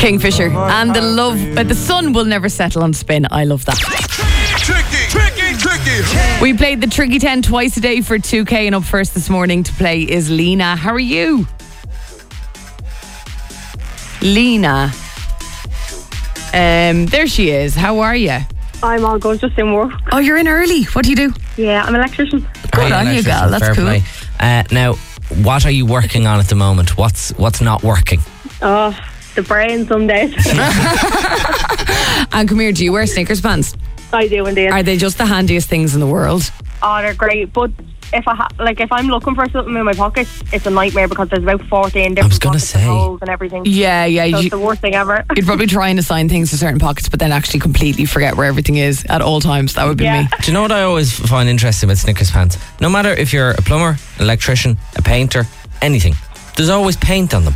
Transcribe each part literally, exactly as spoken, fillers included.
Kingfisher. And the love, uh, the sun will never settle on spin. I love that. Tricky, tricky, tricky. We played the Tricky ten twice a day for two K, and up first this morning to play is Lena. How are you? Lena. Um, there she is. How are you? I'm all good, just in work. Oh, you're in early. What do you do? Yeah, I'm an electrician. Good on you, girl. That's Fair cool. play. Uh, now, what are you working on at the moment? What's what's not working? Oh, the brain some days. And come here, do you wear Snickers pants? I do indeed. Are they just the handiest things in the world? Oh, they're great, but if I ha- like if I'm looking for something in my pockets, it's a nightmare because there's about fourteen different was gonna pockets say. and holes and everything. Yeah, yeah. So You, it's the worst thing ever. you'd probably try and assign things to certain pockets, but then actually completely forget where everything is at all times. That would be Yeah. me. Do you know what I always find interesting about Snickers pants? No matter if you're a plumber, an electrician, a painter, anything, there's always paint on them.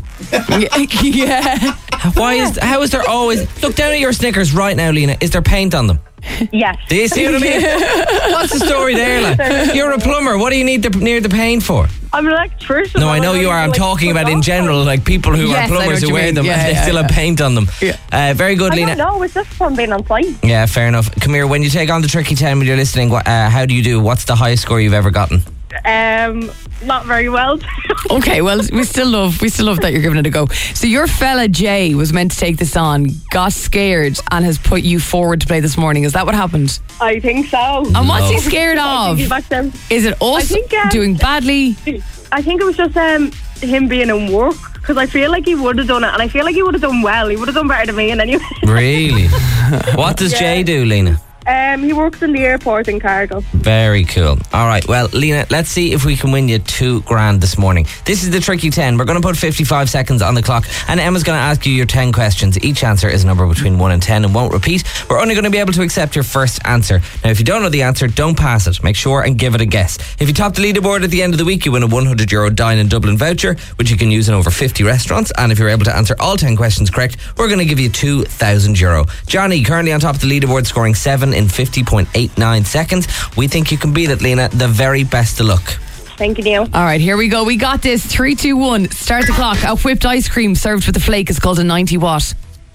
Yeah. Why is how is there always look down at your Snickers right now, Lena? Is there paint on them? Yes. Do you see what I mean? What's the story there, like? You're a plumber. What do you need the, near the paint for? I'm an electrician. No, I know don't you are. even, I'm like, talking put about in off. general, like people who Yes, I are know plumbers what who you wear mean. them Yeah, and they yeah, still yeah. have paint on them. Yeah. Uh, very good, I Lena. don't know, it's just from being on site. Yeah, fair enough. Come here. When you take on the Tricky ten when you're listening, what, uh, how do you do? What's the highest score you've ever gotten? Um, not very well. Okay, well, we still love we still love that you're giving it a go. So your fella Jay was meant to take this on, got scared, and has put you forward to play this morning. Is that what happened? I think so. And what's he No. scared I of? think he's back there. Is it us I think, um, doing badly? I think it was just um him being in work, because I feel like he would have done it, and I feel like he would have done well. He would have done better than me, and anyway. Really? What does Yeah. Jay do, Lena? Um, he works in the airport in Cargo. Very cool. All right. Well, Lena, let's see if we can win you two grand this morning. This is the Tricky ten. We're going to put fifty-five seconds on the clock, and Emma's going to ask you your ten questions. Each answer is a number between one and ten and won't repeat. We're only going to be able to accept your first answer. Now, if you don't know the answer, don't pass it. Make sure and give it a guess. If you top the leaderboard at the end of the week, you win a one hundred euro Dine in Dublin voucher, which you can use in over fifty restaurants. And if you're able to answer all ten questions correct, we're going to give you two thousand euro. Johnny, currently on top of the leaderboard, scoring seven in fifty point eight nine seconds. We think you can beat it, Lena. The very best of luck. Thank you, Neil. All right, here we go. We got this. Three, two, one. Start the clock. A whipped ice cream served with a flake is called a ninety watt.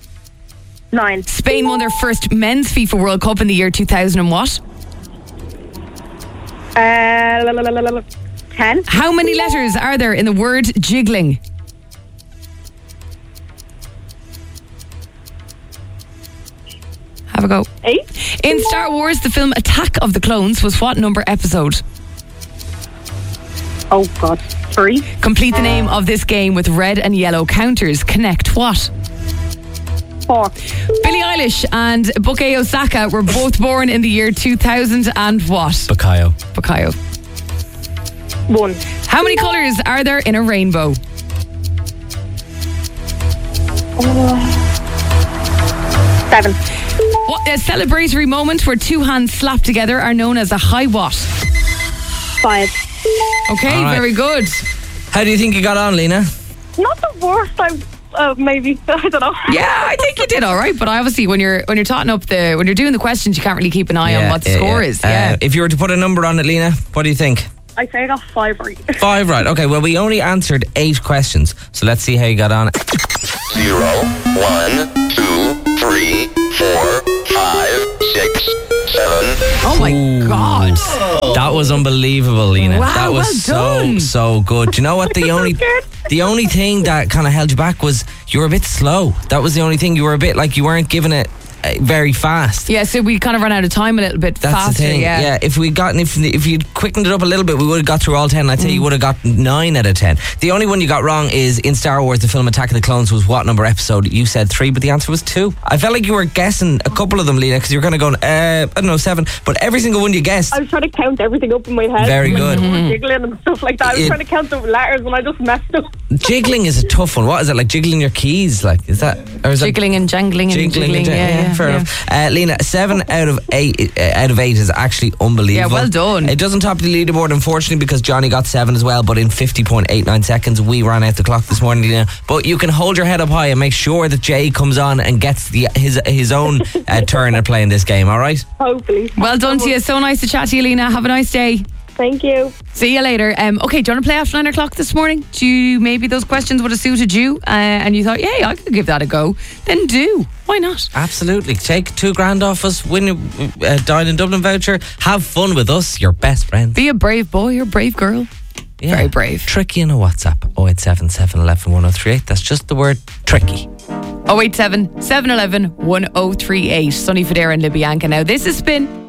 Nine. Spain won their first men's FIFA World Cup in the year two thousand and what? Uh, la, la, la, la, la, ten. How many letters are there in the word jiggling? Have a go. Eight. In Star Wars, the film Attack of the Clones was what number episode? Oh, God. Three. Complete the name of this game with red and yellow counters. Connect what? Four. Billie Eilish and Bukayo Saka were both born in the year two thousand and what? Bakayo. Bukayo. One. How many colours are there in a rainbow? Seven. What a celebratory moment where two hands slapped together are known as a high what? Five. Okay, All right. very good. How do you think you got on, Lena? Not the worst. I uh, maybe I don't know. Yeah, I think you did all right, but obviously when you're when you're totting up the when you're doing the questions, you can't really keep an eye on what the yeah, score yeah. is. Yeah. Uh, if you were to put a number on it, Lena, what do you think? I say I got five right. Five, right. Okay, well, we only answered eight questions, so let's see how you got on. Zero, one, two, three, four, five, six, seven. Oh my god. That was unbelievable, Lena. Wow, that was well so, done. so good. Do you know what? The only scared. the only thing that kind of held you back was you were a bit slow. That was the only thing. You were a bit like you weren't giving it uh, very fast. Yeah, so we kind of ran out of time a little bit That's faster. the thing. Yeah. if we'd gotten if if you'd quickened it up a little bit, we would have got through all ten. I'd say you would have got nine out of ten. The only one you got wrong is in Star Wars, the film Attack of the Clones was what number episode? You said three, but the answer was two. I felt like you were guessing a couple of them, Lena, because you were kind of going, uh, I don't know, seven. But every single one you guessed. I was trying to count everything up in my head. Very like, good. they were Jiggling and stuff like that. I was It- trying to count the letters and I just messed up. Jiggling is a tough one. What is it, like jiggling your keys? Like, is that or is that Jiggling and jangling and Jiggling jiggling. and Yeah, yeah, yeah, fair yeah. enough. Uh, Lena, seven out of eight uh, out of eight is actually unbelievable. Yeah, well done. It doesn't top the leaderboard, unfortunately, because Johnny got seven as well. But in fifty point eight nine seconds, we ran out the clock this morning, Lena. But you can hold your head up high and make sure that Jay comes on and gets the his his own uh, turn at playing this game. All right. Hopefully. Well done to you. So nice to chat to you, Lena. Have a nice day. Thank you. See you later. Um, okay, do you want to play after nine o'clock this morning? Do you, maybe those questions would have suited you uh, and you thought, yeah, I could give that a go. Then do. Why not? Absolutely. Take two grand off us, win a uh, Dine in Dublin voucher. Have fun with us, your best friends. Be a brave boy or brave girl. Yeah. Very brave. Tricky in a WhatsApp oh eight seven seven one one one oh three eight. That's just the word tricky. oh eight seven seven one one one oh three eight. Sonny Fodera and Libby Anka. Now, this is Spin.